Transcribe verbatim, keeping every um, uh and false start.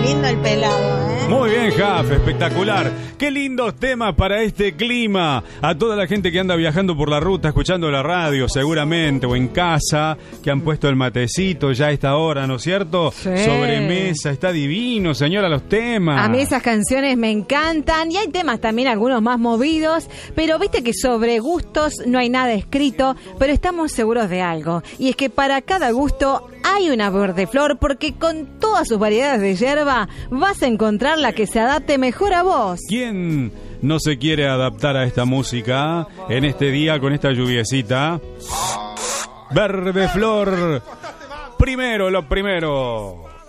lindo el pelado, ¿eh? Muy bien, Jaf, espectacular. Qué lindos temas para este clima. A toda la gente que anda viajando por la ruta, escuchando la radio seguramente, o en casa, que han puesto el matecito ya a esta hora, ¿no es cierto? Sí. Sobremesa, está divino, señora, los temas. A mí esas canciones me encantan y hay temas también, algunos más movidos, pero viste que sobre gustos no hay nada escrito, pero estamos seguros de algo. Y es que para cada gusto hay una verdeflor, porque con todas sus variedades de yerba vas a encontrar la que se adapte mejor a vos. ¿Quién no se quiere adaptar a esta música en este día con esta lluviecita? Verdeflor, primero, lo primero.